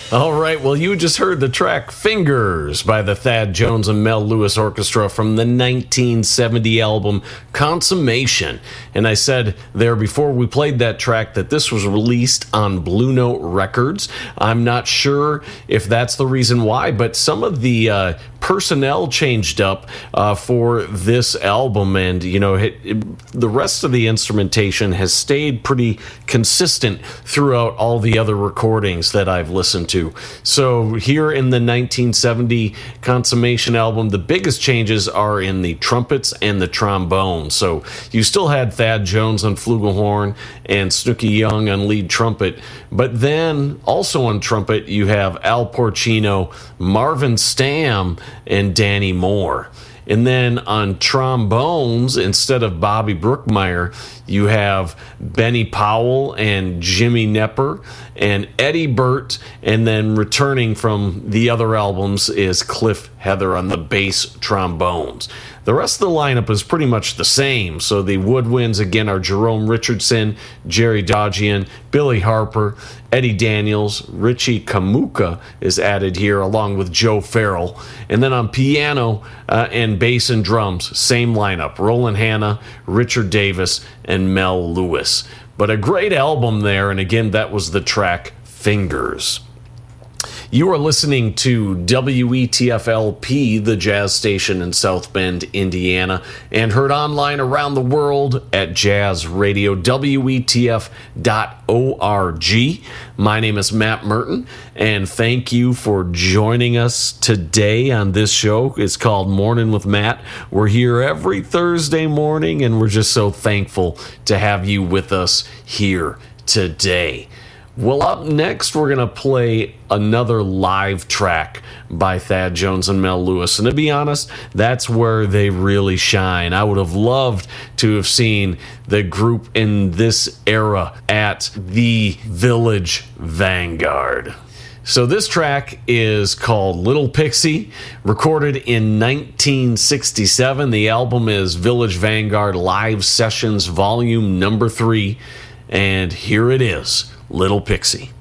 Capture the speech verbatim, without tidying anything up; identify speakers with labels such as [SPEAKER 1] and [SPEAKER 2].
[SPEAKER 1] All right, well, you just heard the track Fingers by the Thad Jones and Mel Lewis Orchestra from the nineteen seventy album Consummation. And I said there before we played that track that this was released on Blue Note Records. I'm not sure if that's the reason why, but some of the uh, personnel changed up uh, for this album, and, you know, it, it, the rest of the instrumentation has stayed pretty consistent throughout all the other recordings that I've listened to. So here in the nineteen seventy Consummation album, the biggest changes are in the trumpets and the trombone. So you still had Thad Jones on flugelhorn and Snooky Young on lead trumpet, but then also on trumpet you have Al Porcino, Marvin Stamm, and Danny Moore. And then on trombones, instead of Bobby Brookmeyer, you have Benny Powell and Jimmy Knepper and Eddie Burt. And then returning from the other albums is Cliff Heather on the bass trombones. The rest of the lineup is pretty much the same. So the woodwinds, again, are Jerome Richardson, Jerry Dodgian, Billy Harper, Eddie Daniels, Richie Kamuka is added here, along with Joe Farrell. And then on piano uh, and bass and drums, same lineup, Roland Hanna, Richard Davis, and Mel Lewis. But a great album there, and again, that was the track Fingers. You are listening to W E T F L P, the jazz station in South Bend, Indiana, and heard online around the world at Jazz Radio, W E T F dot org. My name is Matt Merton, and thank you for joining us today on this show. It's called Morning with Matt. We're here every Thursday morning, and we're just so thankful to have you with us here today. Well, up next, we're going to play another live track by Thad Jones and Mel Lewis. And to be honest, that's where they really shine. I would have loved to have seen the group in this era at the Village Vanguard. So this track is called Little Pixie, recorded in nineteen sixty-seven. The album is Village Vanguard Live Sessions Volume Number three. And here it is. Little Pixie.